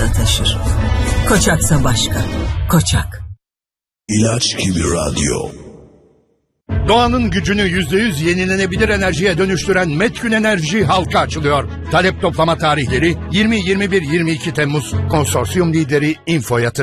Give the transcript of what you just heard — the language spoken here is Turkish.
da taşır. Koçaksa başka. Koçak. İlaç gibi radyo. Doğanın gücünü %100 yenilenebilir enerjiye dönüştüren Metgün Enerji halka açılıyor. Talep toplama tarihleri 20-21-22 Temmuz. Konsorsiyum lideri Info Yatırım.